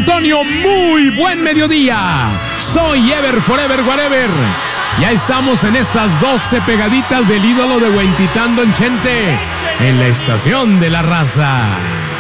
Antonio, muy buen mediodía. Soy Ever Forever Whatever. Ya estamos en estas 12 pegaditas del ídolo de Huentitán, Don Chente, en la estación de la raza.